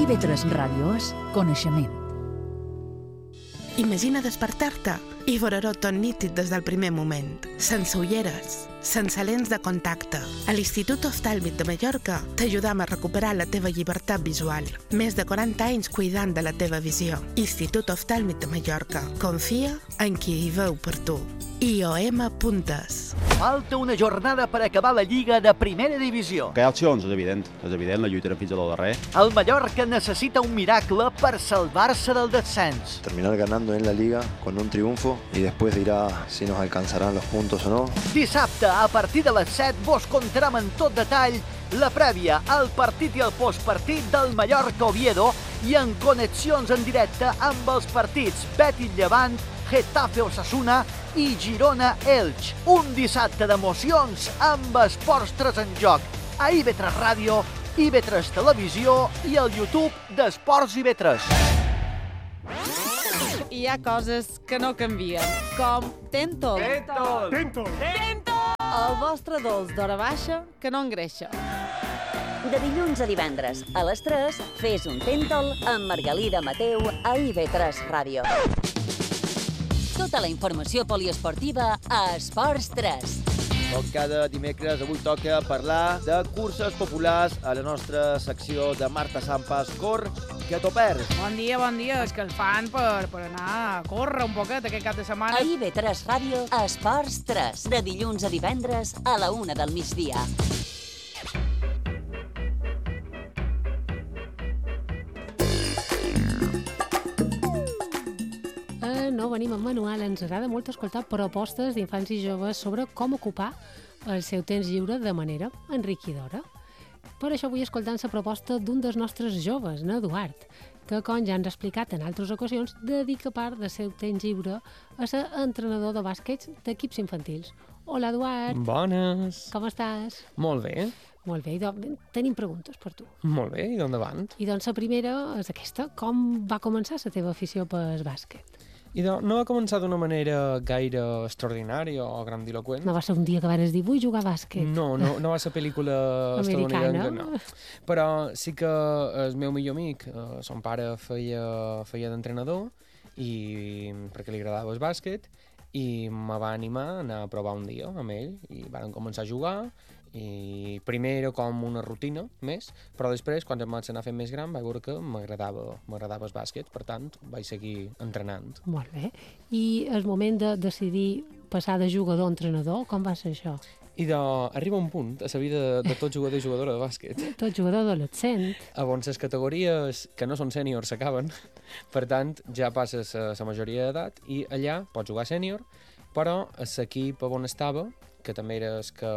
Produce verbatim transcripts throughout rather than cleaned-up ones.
I V tres Ràdio és coneixement. Imagina despertar-te i veure-ho tot nítid des del primer moment, sense ulleres, sense lents de contacte. A l'Institut Oftàlmic de Mallorca t'ajudam a recuperar la teva llibertat visual. Més de quaranta anys cuidant de la teva visió. Institut Oftàlmic de Mallorca. Confia en qui hi veu per tu. I O M Puntes. Falta una jornada per acabar la Lliga de Primera Divisió. Que hi ha opcions, és evident. És evident, la lluitarem fins a lo darrer. El Mallorca necessita un miracle per salvar-se del descens. Terminar ganando en la Liga con un triunfo y después dirá si nos alcanzarán los puntos o no. Dissabte, a partir de les set, vos contarem en tot detall la prèvia, el partit i el postpartit del Mallorca-Oviedo i en connexions en directe amb els partits Betis-Llevant, Getafe-Osasuna i Girona-Elx. Un dissabte d'emocions amb esports tres en joc a I V tres Ràdio, I V tres Televisió i el YouTube d'Esports I V tres. Hi ha coses que no canvien, com Tentol. Tentol! Tentol! Tentol! El vostre dolç d'hora baixa que no engreixa. De dilluns a divendres, a les tres, fes un Tentol amb Margalida Mateu a I V tres Ràdio. Tota la informació poliesportiva a Esports tres. Com cada dimecres, avui toca parlar de curses populars a la nostra secció de Marta Sampas, Cor, que t'ho perds. Bon dia, bon dia. És que el fan per, per anar a córrer un poquet aquest cap de setmana. A I V tres Ràdio, Esports tres. De dilluns a divendres a la una del migdia. No venim amb manual, ens agrada molt escoltar propostes d'infants i joves sobre com ocupar el seu temps lliure de manera enriquidora. Per això vull escoltar la proposta d'un dels nostres joves, n'Eduard, que, com ja ens ha explicat en altres ocasions, dedica part del seu temps lliure a ser entrenador de bàsquet d'equips infantils. Hola, Eduard. Bones. Com estàs? Molt bé. Molt bé, i doncs, tenim preguntes per tu. Molt bé, i d'endavant. I doncs la primera és aquesta. Com va començar la teva afició pel bàsquet? I doncs, no va començar d'una manera gaire extraordinària o grandiloquent. No va ser un dia que vares dir, vull jugar a bàsquet. No, no, no va ser pel·lícula americana, no. Però sí que el meu millor amic, eh, son pare feia, feia d'entrenador, i perquè li agradava el bàsquet, i me va animar a anar a provar un dia amb ell, i varen començar a jugar, i primer era com una rutina més, però després, quan em vaig anar fent més gran, vaig veure que m'agradava m'agradava el bàsquet, per tant, vaig seguir entrenant. Molt bé. I el moment de decidir passar de jugador a entrenador, com va ser això? I de, arriba un punt a la vida de tot jugador i jugadora de bàsquet. Tot jugador adolescent. On les categories que no són sèniors s'acaben, per tant, ja passes a la majoria d'edat i allà pots jugar sènior, però a l'equip on estava, que també era el que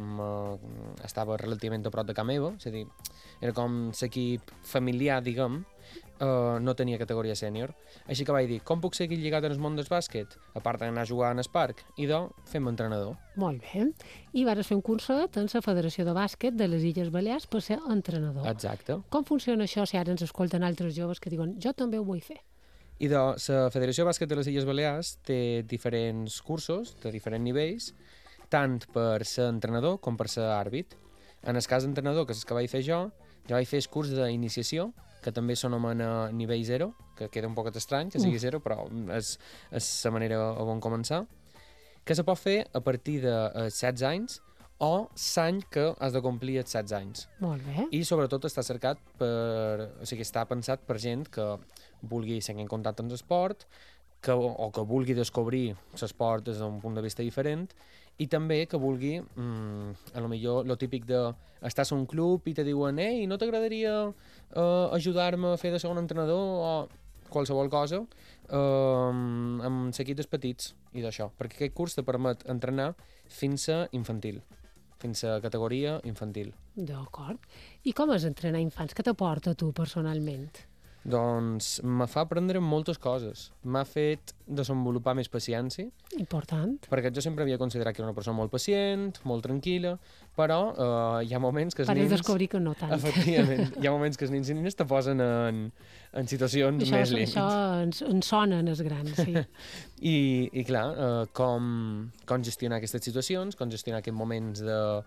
estava relativament a prop de casa meva, és a dir, era com l'equip familiar, diguem, uh, no tenia categoria sènior. Així que vaig dir, com puc seguir lligat en el món del bàsquet? A part d'anar a jugar en el parc, i doncs fem entrenador. Molt bé. I vas fer un curset en la Federació de Bàsquet de les Illes Balears per ser entrenador. Exacte. Com funciona això si ara ens escolten altres joves que diuen, jo també ho vull fer? I doncs, la Federació de Bàsquet de les Illes Balears té diferents cursos de diferents nivells, tant per ser entrenador com per ser àrbit. En el cas d'entrenador, que és el que vaig fer jo, jo vaig fer el curs d'iniciació, que també s'anomena nivell zero, que queda un poc estrany que sigui zero, però és, és la manera on començar, que se pot fer a partir de setze anys o l'any que has de complir els setze anys. Molt bé. I sobretot està cercat per... O sigui, està pensat per gent que vulgui seguir en contacte amb l'esport, que, o que vulgui descobrir l'esport des d'un punt de vista diferent, i també que vulgui, mmm, a lo millor, lo típic de estàs a un club i te diuen ei, no t'agradaria uh, ajudar-me a fer de segon entrenador o qualsevol cosa uh, amb l'equip dels petits i d'això, perquè aquest curs te permet entrenar fins a infantil, fins a categoria infantil. D'acord. I com és entrenar infants? Què t'aporta tu personalment? Doncs me fa aprendre moltes coses. M'ha fet desenvolupar més paciència. Important. Perquè jo sempre havia considerat que era una persona molt pacient, molt tranquil·la, però uh, hi ha moments que els Pares nens... descobrir que no tant. Efectivament. Hi ha moments que els nens i nines te posen en, en situacions això, més límits. Això ens, ens sona en els grans, sí. I, i clar, uh, com, com gestionar aquestes situacions, com gestionar aquests moments de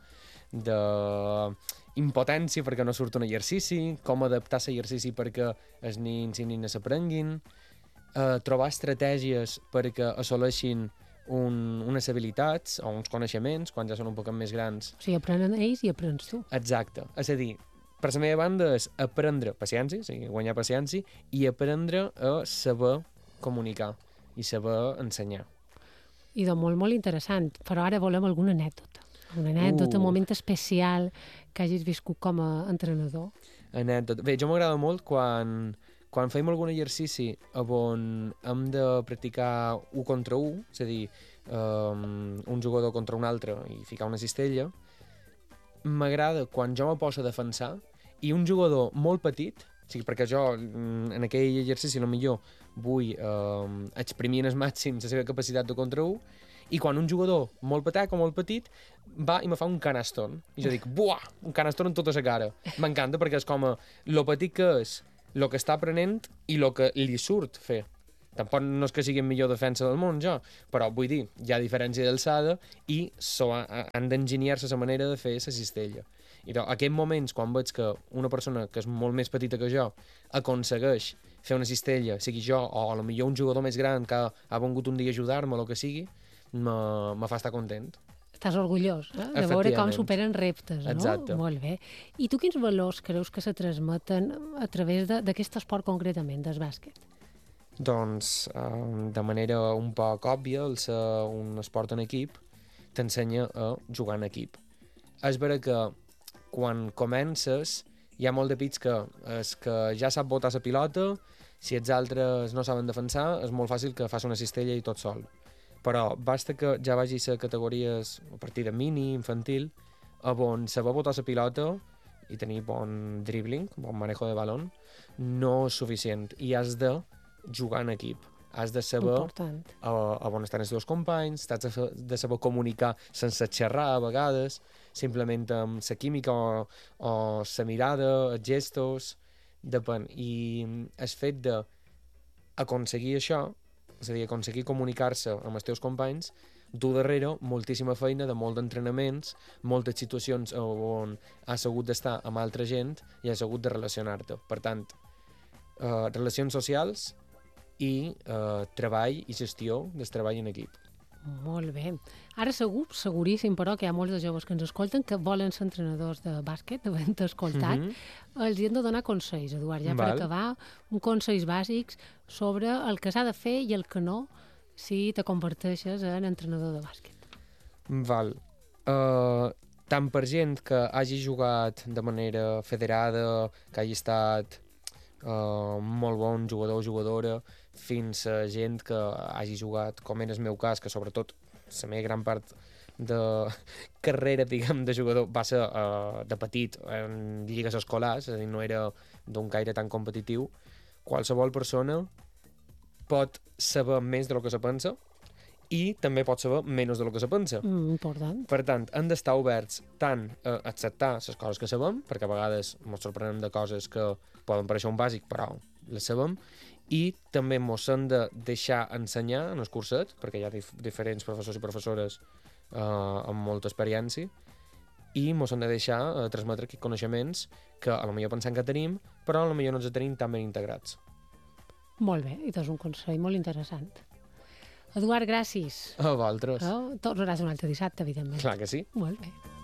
d'impotència perquè no surt un exercici, com adaptar l'exercici perquè els nins i nines s'aprenguin, eh, trobar estratègies perquè assoleixin un, unes habilitats o uns coneixements quan ja són un poc més grans. O sigui, aprenen ells i aprens tu. Exacte. És a dir, per la meva banda és aprendre paciència, o sigui, guanyar paciència, i aprendre a saber comunicar i saber ensenyar. I de molt, molt interessant. Però ara volem alguna anècdota. Una anècdota, Uh. un moment especial que hagis viscut com a entrenador. Anècdota. Bé, jo m'agrada molt quan, quan fem algun exercici on hem de practicar u contra u, és a dir, um, un jugador contra un altre i ficar una cistella. M'agrada quan jo me poso a defensar i un jugador molt petit, o sigui, perquè jo en aquell exercici potser vull eh, exprimir al màxim la seva capacitat de contra u, i quan un jugador molt petec o molt petit va i me fa un canaston, i jo dic, buah, un canaston en tota la cara. M'encanta perquè és com a lo petit que és, lo que està aprenent i lo que li surt fer. Tampoc no és que sigui el millor defensa del món, jo, però vull dir, hi ha diferència d'alçada i so, han d'enginyar-se la manera de fer la cistella. I doncs, aquests moments, quan veig que una persona que és molt més petita que jo aconsegueix fer una cistella, sigui jo o potser un jugador més gran que ha, ha vingut un dia a ajudar-me o el que sigui, me, me fa estar content. Estàs orgullós, eh? De veure com superen reptes, no? Exacte. Molt bé. I tu quins valors creus que se transmeten a través d'aquest esport concretament, del bàsquet? Doncs, eh, de manera un poc òbvia, el ser un esport en equip t'ensenya a jugar en equip. És vera que quan comences hi ha molt de pits que és que ja sap botar la pilota, si els altres no saben defensar, és molt fàcil que fas una cistella i tot sol. Però basta que ja vagis a categories a partir de mini, infantil, on saber botar la pilota i tenir bon dribbling, bon manejo de balón, no és suficient i has de jugar en equip. Has de saber Important. a, a on estan els teus companys, has de, de saber comunicar sense xerrar a vegades, simplement amb la química o, o la mirada, els gestos, depèn. I el fet d'aconseguir això, és a dir, aconseguir comunicar-se amb els teus companys, du darrere moltíssima feina de molt d'entrenaments, moltes situacions on has hagut d'estar amb altra gent i has hagut de relacionar-te. Per tant, eh, relacions socials i eh, treball i gestió del treball en equip. Molt bé. Ara segur, seguríssim, però, que hi ha molts de joves que ens escolten que volen ser entrenadors de bàsquet, havent escoltat. Mhm. Els hi hem de donar consells, Eduard, ja Val. per acabar, un consells bàsics sobre el que s'ha de fer i el que no si te converteixes en entrenador de bàsquet. Val. Uh, tant per gent que hagi jugat de manera federada, que hagi estat uh, molt bon jugador o jugadora, fins a gent que hagi jugat, com en el meu cas, que sobretot la meva gran part de carrera, diguem, de jugador va ser uh, de petit en lligues escolars, és a dir, no era d'un caire tan competitiu. Qualsevol persona pot saber més de lo que se pensa i també pot saber menys de lo que se pensa. Mm, important. Per tant, hem d'estar oberts tant a acceptar les coses que sabem, perquè a vegades ens sorprenem de coses que poden pareixer un bàsic, però les sabem, i també ens hem de deixar ensenyar en el curset, perquè hi ha dif diferents professors i professores eh, amb molta experiència, i ens hem de deixar eh, transmetre aquests coneixements que a lo millor pensem que tenim, però a lo millor no els tenim tan ben integrats. Molt bé, i és un consell molt interessant. Eduard, gràcies. A vosaltres. Oh, tornaràs un altre dissabte, evidentment. Clar que sí. Molt bé.